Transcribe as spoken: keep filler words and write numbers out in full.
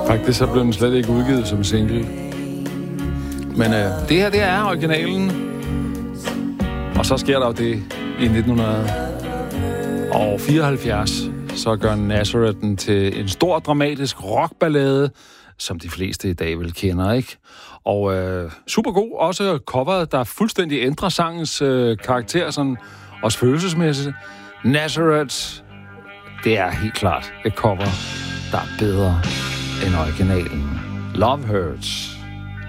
Faktisk så blev den slet ikke udgivet som single. Men øh, det her, det er originalen. Og så sker der jo det i nitten fireoghalvfjerds. Så gør Nazareth den til en stor dramatisk rockballade, som de fleste i dag vel kender, ikke? Og øh, super god. Også coveret, der fuldstændig ændrer sangens øh, karakter, sådan, også følelsesmæssigt. Nazareth, det er helt klart et cover, der er bedre end originalen. Love Hurts.